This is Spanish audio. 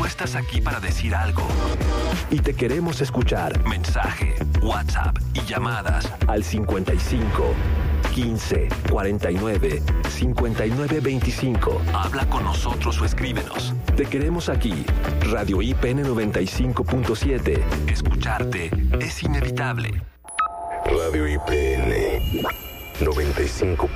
estás aquí para decir algo. Y te queremos escuchar. Mensaje, WhatsApp y llamadas al 55 15 49 59 25. Habla con nosotros o escríbenos. Te queremos aquí. Radio IPN 95.7. Escucharte es inevitable. Radio IPN 95.7.